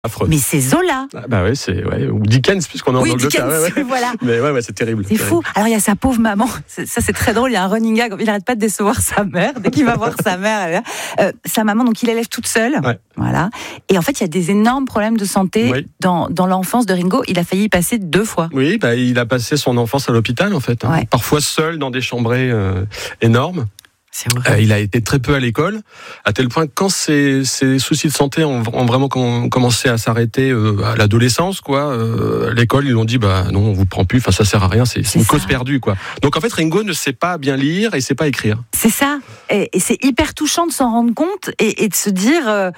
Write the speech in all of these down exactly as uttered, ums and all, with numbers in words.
Affreux. Mais c'est Zola. Ah bah ouais, c'est ouais. Ou Dickens puisqu'on est en Oui, Angleterre. Dickens, Ouais, ouais. voilà. Mais ouais, ouais, c'est terrible. C'est terrible. fou. Alors il y a sa pauvre maman. C'est- Ça c'est très drôle. Il y a un running gag. Il n'arrête pas de décevoir sa mère dès qu'il va voir sa mère. Elle est là. Euh, sa maman, donc il élève toute seule. Ouais. Voilà. Et en fait, il y a des énormes problèmes de santé Oui. dans dans l'enfance de Ringo. Il a failli y passer deux fois. Oui, bah, il a passé son enfance à l'hôpital en fait. Hein. Ouais. Parfois seul dans des chambrées euh, énormes. C'est horrible. Euh, il a été très peu à l'école, à tel point que quand ses, ses soucis de santé ont, ont vraiment com- commencé à s'arrêter euh, à l'adolescence, quoi, euh, à l'école, ils l'ont dit, bah non, on vous prend plus, enfin ça sert à rien, c'est, c'est C'est une ça. cause perdue, quoi. Donc en fait, Ringo ne sait pas bien lire et sait pas écrire. C'est ça. Et, et c'est hyper touchant de s'en rendre compte et, et de se dire, euh,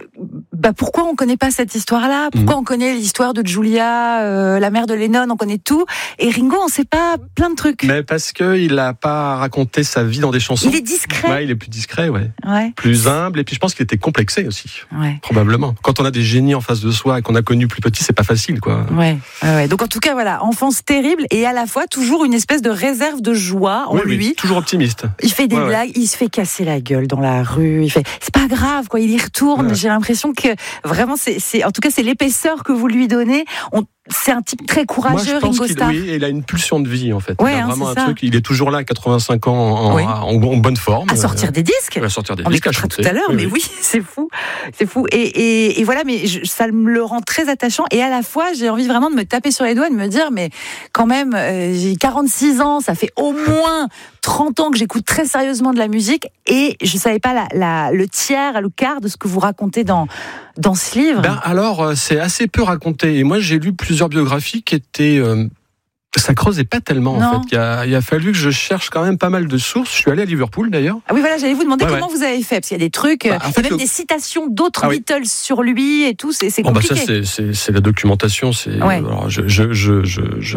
bah pourquoi on connaît pas cette histoire-là ? Pourquoi Mhm. on connaît l'histoire de Julia, euh, la mère de Lennon, on connaît tout. Et Ringo, on sait pas plein de trucs. Mais parce que il a pas raconté sa vie dans des chansons. Il est discret. Ouais, il est plus discret, ouais. Ouais. Plus humble, et puis je pense qu'il était complexé aussi, Ouais. probablement. Quand on a des génies en face de soi et qu'on a connu plus petit, c'est pas facile, quoi. Ouais, ouais, ouais. Donc en tout cas, voilà, enfance terrible et à la fois toujours une espèce de réserve de joie en Oui, oui, lui. toujours optimiste. Il fait des Ouais, ouais. blagues, il se fait casser la gueule dans la rue. Il fait, c'est pas grave, quoi. Il y retourne. Ouais. J'ai l'impression que vraiment, c'est, c'est, en tout cas, c'est l'épaisseur que vous lui donnez. On, c'est un type très courageux, Moi, je pense Ringo qu'il Starr. oui, il a une pulsion de vie en fait. Ouais, il a hein, vraiment c'est un ça. truc. Il est toujours là à quatre-vingt-cinq ans en, Oui. en, en bonne forme. À sortir des disques. Euh, à sortir des On disques, à l'écoutera chanter. tout à l'heure, mais oui, c'est fou, c'est fou. Et, et, et voilà, mais je, ça me le rend très attachant. Et à la fois, j'ai envie vraiment de me taper sur les doigts, de me dire, mais quand même, euh, j'ai quarante-six ans, ça fait au moins trente ans que j'écoute très sérieusement de la musique, et je savais pas la, la, le tiers, le quart de ce que vous racontez dans dans ce livre. Ben alors, euh, c'est assez peu raconté. Et moi, j'ai lu plusieurs biographies qui étaient. Euh, ça creusait pas tellement Non. en fait. Il a, il a fallu que je cherche quand même pas mal de sources. Je suis allé à Liverpool d'ailleurs. Ah oui, voilà, j'allais vous demander Ouais, comment vous avez fait, parce qu'il y a des trucs, Bah, il en y a fait, même le- des citations d'autres Ah oui. Beatles sur lui et tout, c'est, c'est Bon, bah, compliqué. ça, c'est, c'est, c'est la documentation. C'est, Ouais. alors, je, je, je, je, je-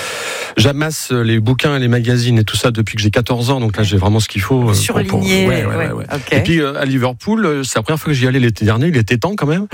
j'amasse les bouquins et les magazines et tout ça depuis que j'ai quatorze ans. Donc là, j'ai vraiment ce qu'il faut. euh, pour- pour- Surligné. ouais, ouais, ouais, ouais. Ok. Et puis euh, à Liverpool, euh, c'est la première fois que j'y allais l'été dernier. Il était temps quand même.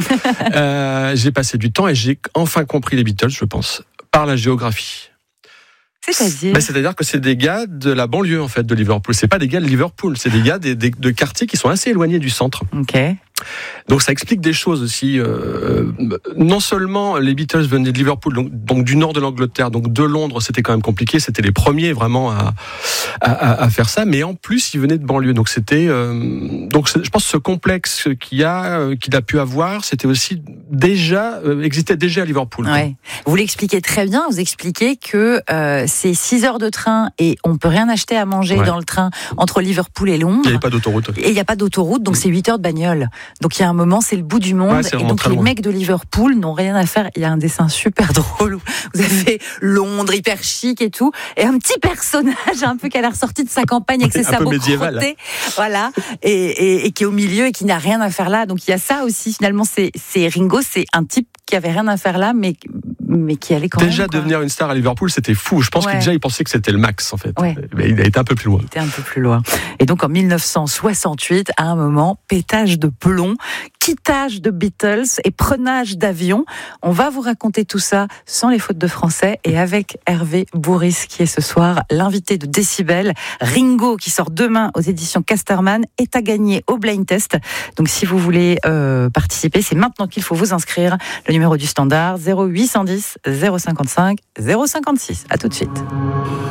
euh, j'ai passé du temps et j'ai enfin compris les Beatles, je pense, par la géographie. C'est-à-dire. Ben, c'est-à-dire que c'est des gars de la banlieue en fait de Liverpool. C'est pas des gars de Liverpool, c'est des gars des, des- de quartiers qui sont assez éloignés du centre. Ok. Donc ça explique des choses aussi. Euh, non seulement les Beatles venaient de Liverpool, donc, donc du nord de l'Angleterre, donc de Londres, c'était quand même compliqué. C'était les premiers vraiment à, à, à- à faire ça. Mais en plus, ils venaient de banlieue. Donc c'était, euh, donc c'est- je pense que ce complexe qu'il y a, euh, qu'il a pu avoir, c'était aussi déjà euh, existait déjà à Liverpool. quoi. Ouais. Vous l'expliquez très bien. Vous expliquez que euh, c'est six heures de train et on peut rien acheter à manger Ouais. dans le train entre Liverpool et Il Londres. n'y avait pas d'autoroute. Et il n'y a pas d'autoroute, donc c'est huit heures de bagnole. Donc il y a un moment, c'est le bout du monde. Ouais, c'est et vraiment donc très les loin. mecs de Liverpool n'ont rien à faire. Il y a un dessin super drôle où vous avez Londres hyper chic et tout. Et un petit personnage un peu qui a l'air sorti de sa campagne avec Oui, ses un peu sabots médiéval. crottés. Voilà. Et, et, et qui est au milieu et qui n'a rien à faire là. Donc il y a ça aussi. Finalement, c'est, c'est Ringo, c'est un type qui avait rien à faire là, mais, mais qui allait quand Déjà même. quoi. devenir une star à Liverpool, c'était fou. Je pense Ouais. qu'il déjà il pensait que c'était le max en fait. Ouais. Mais il a été un peu plus loin. C'était un peu plus loin. Et donc en mille neuf cent soixante-huit, à un moment, pétage de plomb, quittage de Beatles et prenage d'avion. On va vous raconter tout ça sans les fautes de français et avec Hervé Bourris qui est ce soir l'invité de Décibel. Ringo qui sort demain aux éditions Casterman est à gagner au Blind Test. Donc si vous voulez euh, participer, c'est maintenant qu'il faut vous inscrire. Le numéro du standard zéro huit cent dix zéro cinquante-cinq zéro cinquante-six. À tout de suite.